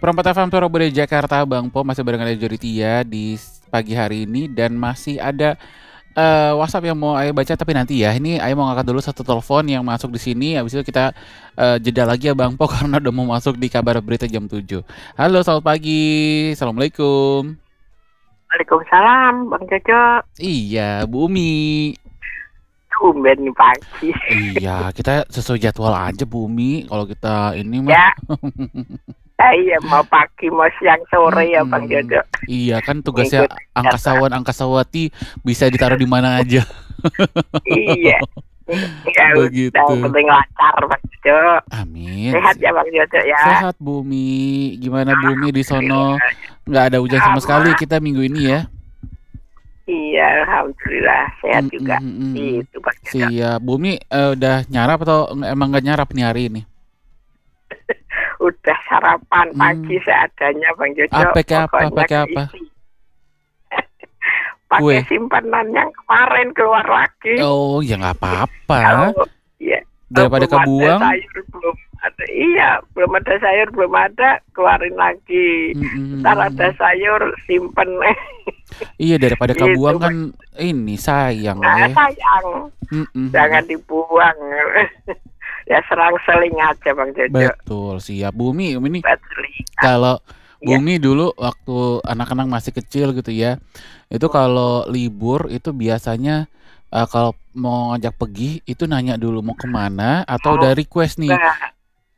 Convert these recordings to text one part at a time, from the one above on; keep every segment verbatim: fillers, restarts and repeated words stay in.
Perempat F M Surabaya Jakarta Bang Po masih barengan ada Jody Tia di s- pagi hari ini dan masih ada eh, WhatsApp yang mau Ayo baca tapi nanti ya. Ini Ayo mau ngangkat dulu satu telepon yang masuk di sini. Habis itu kita eh, jeda lagi ya Bang Po karena udah mau masuk di kabar berita jam tujuh. Halo, selamat pagi. Assalamualaikum. Waalaikumsalam, Bang Jojo. Iya, Bu Umi. Tumben nih pagi. Iya, kita sesuai jadwal aja Bu Umi. Kalau kita ini mah. Ya, eh, iya mau pagi, mau siang, sore ya Bang Mm-mm. Jojo. Iya kan tugasnya Ngikut jadwal. angkasawan angkasawati bisa ditaruh di mana aja. Iya. Ya udah, Begitu. penting lancar Bang Jojo. Amin. Sehat ya Bang Jojo ya. Sehat Bumi. Gimana Bumi di sono? Alhamdulillah. Nggak ada hujan sama sekali Sama. kita minggu ini ya. Iya, alhamdulillah sehat juga. Mm-mm-mm. Itu Bang Jojo. Siap. Bumi eh, udah nyarap atau nggak- emang nggak nyarap nih hari ini? Udah sarapan pagi Hmm. seadanya Bang Jojo. Apa ke apa? Pokoknya Apa ke apa? keisi. Pakai Kue. simpanan yang kemarin keluar lagi. Oh ya nggak apa-apa. Kalau ya Daripada belum ada kebuang. sayur, belum ada, iya belum ada sayur, belum ada, keluarin lagi. Ntar ada Mm-mm. sayur, simpen. Iya daripada Gitu kebuang kan Bang. ini sayang Nah ya. sayang, Mm-mm. jangan dibuang. Ya serang seling aja Bang Jojo. Betul, siap. Bumi, ini Buat selingan. kalau Ya, Bumi dulu waktu anak-anak masih kecil gitu ya, itu kalau libur itu biasanya eh, kalau mau ngajak pergi itu nanya dulu mau kemana atau oh udah request nih. enggak.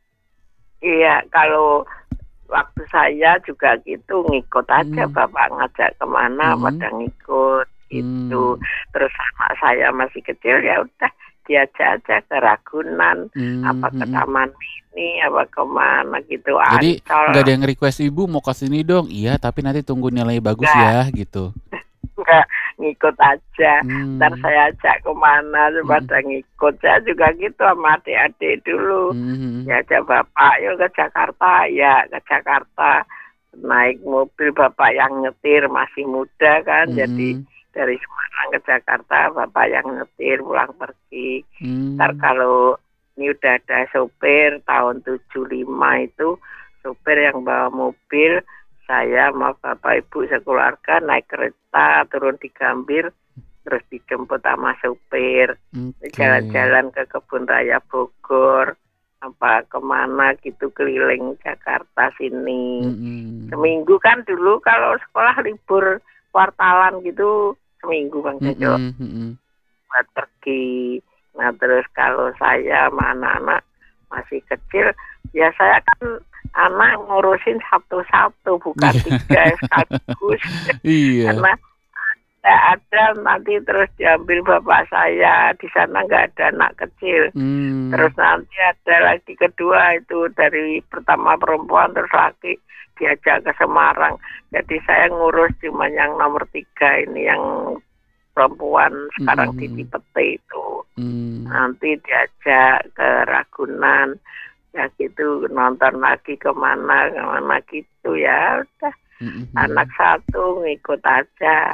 Iya, kalau waktu saya juga gitu ngikut aja, Hmm, bapak ngajak kemana hmm, pada ngikut gitu. hmm, Terus anak saya masih kecil ya udah diajak aja ke Ragunan, hmm, apa ke hmm. Taman Mini, apa kemana gitu, Jadi nggak ada Ancol. yang request ibu mau ke sini dong. Iya, tapi nanti tunggu nilai bagus Enggak, ya gitu. enggak, ngikut aja. Ntar Hmm, saya ajak kemana, hmm, pada ngikut. Saya juga gitu sama adik-adik dulu. hmm, Ya ajak bapak, yuk ke Jakarta, ya ke Jakarta. Naik mobil bapak yang nyetir, masih muda kan, jadi hmm, dari Semarang ke Jakarta bapak yang nyetir pulang pergi. Ntar hmm, kalau ini udah ada sopir tahun tujuh lima itu, sopir yang bawa mobil, saya sama bapak ibu sekeluarga naik kereta turun di Gambir, terus dijemput sama sopir, oke. jalan-jalan ke Kebun Raya Bogor, apa kemana gitu keliling Jakarta sini. Hmm, Seminggu kan dulu kalau sekolah libur kuartalan gitu, seminggu Bang Jojo hmm, hmm. buat pergi. Nah terus kalau saya sama anak-anak masih kecil, ya saya kan anak ngurusin satu-satu, bukan Iya, tiga sekaligus. iya. Karena nggak ada, nanti terus diambil bapak saya, di sana nggak ada anak kecil. Hmm, Terus nanti ada lagi kedua itu dari pertama perempuan terus laki diajak ke Semarang. Jadi saya ngurus cuma yang nomor tiga ini yang perempuan sekarang di hmm, Cipete itu. hmm, Nanti diajak ke Ragunan, ya gitu nonton lagi kemana kemana gitu ya. Udah hmm, anak satu ngikut aja.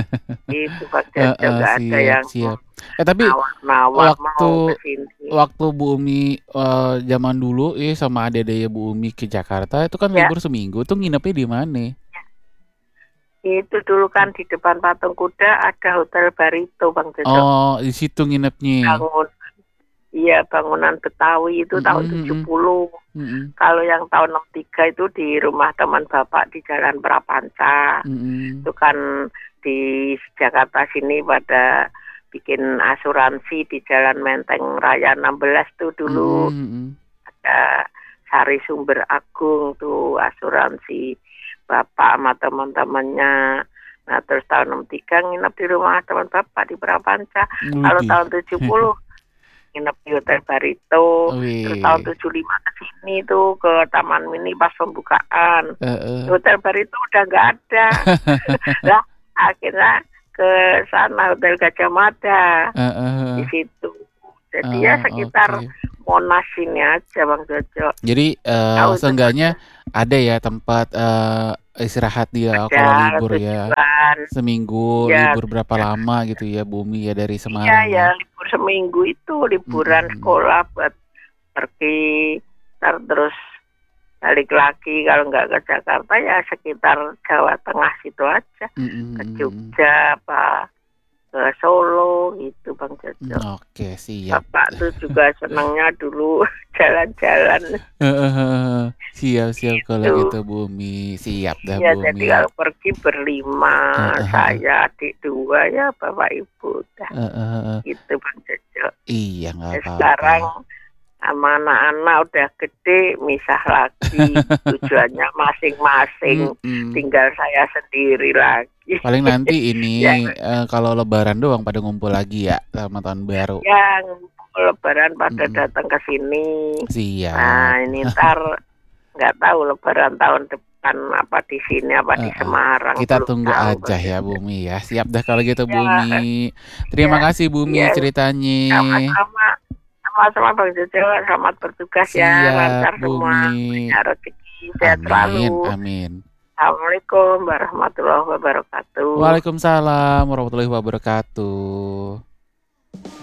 Itu Pak Jojo Heeh, nggak ada siap, yang siap. Eh tapi nawar-nawar waktu mau ke sini. waktu Bu Umi eh, zaman dulu eh sama adek-adek Bu Umi ke Jakarta itu kan Ya, libur seminggu tuh nginepnya di mana? itu dulu kan di depan patung kuda ada Hotel Barito Bang Jojo. Oh, di situ nginepnya. Bangun, iya bangunan Betawi itu tahun Mm-mm, tujuh mm-mm, puluh. mm-mm, Kalau yang tahun enam tiga itu di rumah teman bapak di Jalan Prapanca. mm-mm, Itu kan di Jakarta sini pada bikin asuransi di Jalan Menteng Raya enam belas tuh dulu. mm-mm, Ada Sari Sumber Agung tuh asuransi bapak sama teman-temannya. Nah terus tahun enam tiga nginep di rumah teman bapak di Prapanca. mm-mm. Kalau Widih. tahun tujuh puluh nginep di Hotel Barito. Terus tahun Wih. tujuh lima ke sini tuh ke Taman Mini pas pembukaan. Heeh. Hotel Barito udah nggak ada. Lah akhirnya ke sana Hotel Gajah Mada di Heeh. situ. Jadi ya Oh, sekitar oke. Monas ini aja Bang Jojo. Jadi eh, Tahu itu seenggaknya ada ya tempat eh, istirahat dia kalau ada libur ya. tujuan. Seminggu Ya libur berapa lama gitu ya Bumi ya dari iya Semarang ya ya. libur seminggu itu liburan Mm-mm. sekolah buat pergi. Ntar terus ya balik lagi kalau nggak ke Jakarta ya sekitar Jawa Tengah situ aja. Mhm Ke mhm mhm. Jogja apa ke Solo gitu Bang Jojo. Oke, siap. Bapak tuh juga senangnya dulu jalan-jalan. Heeh heeh. Siap siap kalau Gitu. gitu Bumi, siap dah Iya, jadi Bumi. kalau pergi berlima, Heeh heeh. saya, adik dua, ya bapak ibu udah. Heeh heeh. Gitu Bang Jojo. Iya, nggak Ya sekarang apa-apa. sama anak-anak udah gede, misah lagi, tujuannya masing-masing, Mhm. tinggal saya sendiri lagi. Paling nanti Ya ini, eee, kalau lebaran doang pada ngumpul lagi ya, sama tahun baru. ya ngumpul lebaran pada Mhm. datang ke sini. Siap. Nah, ini entar nggak tahu lebaran tahun depan apa di sini, apa di Heeh. Semarang, Kita belum tunggu tahu aja Bang ya Jojo. Bumi ya. Siap dah kalau gitu Ya, Bumi. iya Terima kasih Bumi iya. ceritanya. Sama-sama. Sama-sama Bang Jojo, selamat bertugas ya, Siap lancar semua, Bumi. punya rezeki, sehat Amin selalu. amin. Assalamualaikum warahmatullahi wabarakatuh. Waalaikumsalam warahmatullahi wabarakatuh.